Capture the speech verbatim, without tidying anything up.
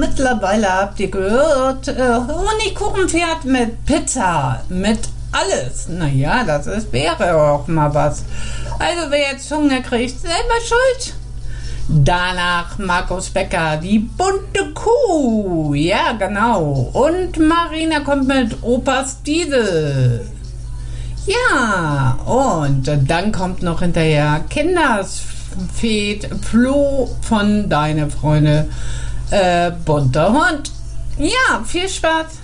mittlerweile habt ihr gehört, äh, Honigkuchenpferd mit Pizza, mit alles. Naja, das ist, wäre auch mal was. Also wer jetzt Hunger kriegt, selber schuld. Danach Markus Becker, die bunte Kuh. Ja, genau. Und Marina kommt mit Opas Diesel. Ja, und dann kommt noch hinterher Kindersfeed Flo von Deine Freunde äh, bunter Hund. Ja, viel Spaß.